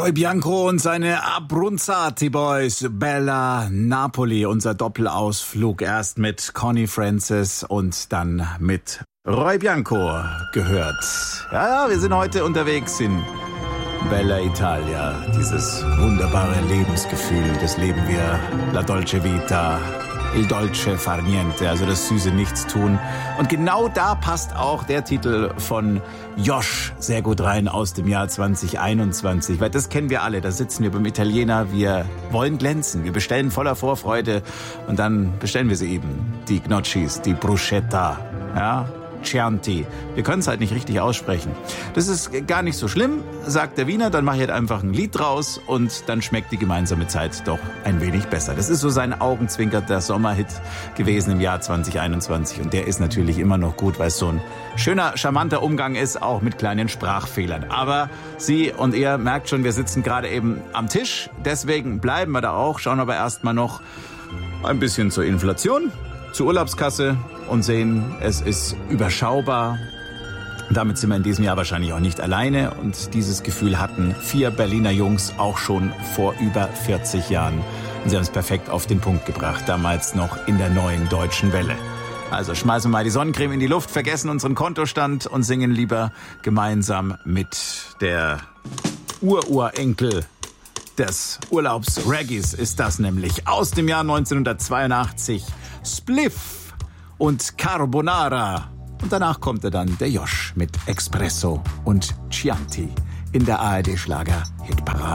Roy Bianco und seine Abruzzati Boys, Bella Napoli, unser Doppelausflug. Erst mit Connie Francis und dann mit Roy Bianco gehört. Ja, wir sind heute unterwegs in Bella Italia. Dieses wunderbare Lebensgefühl, das leben wir. La Dolce Vita, il dolce far niente, also das süße Nichtstun. Und genau da passt auch der Titel von Josh sehr gut rein aus dem Jahr 2021. Weil das kennen wir alle, da sitzen wir beim Italiener, wir wollen glänzen, wir bestellen voller Vorfreude und dann bestellen wir sie eben. Die Gnocchis, die Bruschetta, ja, Chianti. Wir können es halt nicht richtig aussprechen. Das ist gar nicht so schlimm, sagt der Wiener, dann mache ich halt einfach ein Lied draus und dann schmeckt die gemeinsame Zeit doch ein wenig besser. Das ist so sein augenzwinkerter Sommerhit gewesen im Jahr 2021 und der ist natürlich immer noch gut, weil es so ein schöner, charmanter Umgang ist, auch mit kleinen Sprachfehlern. Aber Sie und ihr merkt schon, wir sitzen gerade eben am Tisch, deswegen bleiben wir da auch, schauen aber erstmal noch ein bisschen zur Inflation, zur Urlaubskasse und sehen, es ist überschaubar. Damit sind wir in diesem Jahr wahrscheinlich auch nicht alleine. Und dieses Gefühl hatten 4 Berliner Jungs auch schon vor über 40 Jahren. Und sie haben es perfekt auf den Punkt gebracht, damals noch in der Neuen Deutschen Welle. Also schmeißen wir mal die Sonnencreme in die Luft, vergessen unseren Kontostand und singen lieber gemeinsam mit der Ururenkel des Urlaubs-Reggaes ist das nämlich. Aus dem Jahr 1982. Spliff und Carbonara. Und danach kommt dann der Josh mit Espresso und Chianti in der ARD-Schlager-Hitparade.